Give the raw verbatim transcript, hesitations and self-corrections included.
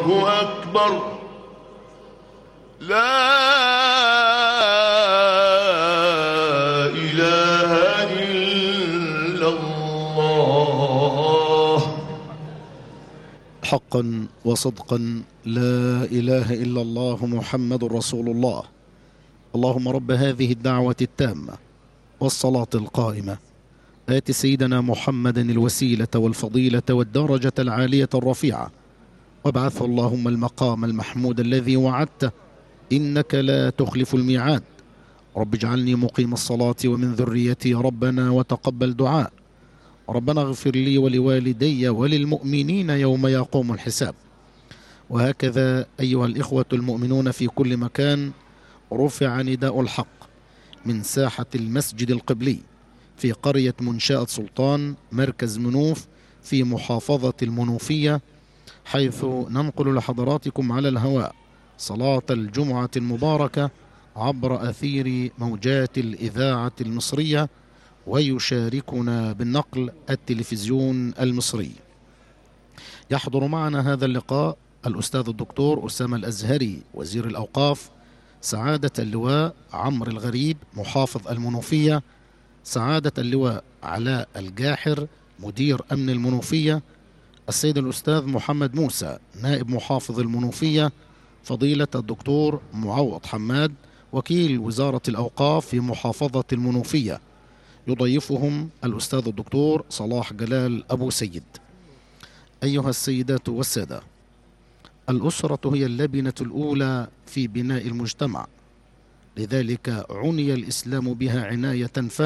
الله أكبر. لا إله إلا الله. حقا وصدقا لا إله إلا الله محمد رسول الله. اللهم رب هذه الدعوة التامة والصلاة القائمة آت سيدنا محمدا الوسيلة والفضيلة والدرجة العالية الرفيعة، وابعثه اللهم المقام المحمود الذي وعدته إنك لا تخلف الميعاد. رب اجعلني مقيم الصلاة ومن ذريتي ربنا وتقبل دعاء. ربنا اغفر لي ولوالدي وللمؤمنين يوم يقوم الحساب. وهكذا أيها الإخوة المؤمنون في كل مكان، رفع نداء الحق من ساحة المسجد القبلي في قرية منشأة سلطان مركز منوف في محافظة المنوفية، حيث ننقل لحضراتكم على الهواء صلاة الجمعة المباركة عبر أثير موجات الإذاعة المصرية، ويشاركنا بالنقل التلفزيون المصري. يحضر معنا هذا اللقاء الأستاذ الدكتور أسامة الأزهري وزير الأوقاف، سعادة اللواء عمرو الغريب محافظ المنوفية، سعادة اللواء علاء الجاحر مدير أمن المنوفية، السيد الأستاذ محمد موسى نائب محافظ المنوفية، فضيلة الدكتور معوض حماد وكيل وزارة الأوقاف في محافظة المنوفية. يضيفهم الأستاذ الدكتور صلاح جلال أبو سيد. أيها السيدات والسادة، الأسرة هي اللبنة الأولى في بناء المجتمع، لذلك عني الإسلام بها عناية فائقة